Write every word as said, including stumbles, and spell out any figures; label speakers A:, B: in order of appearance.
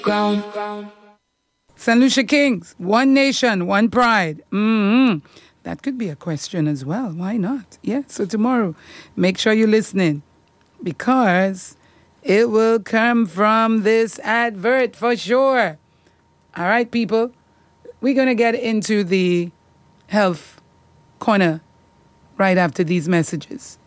A: ground.
B: Saint Lucia Kings, one nation, one pride. Mm-hmm. That could be a question as well. Why not? Yeah, so tomorrow, make sure you're listening because it will come from this advert for sure. All right, people, we're going to get into the health corner right after these messages.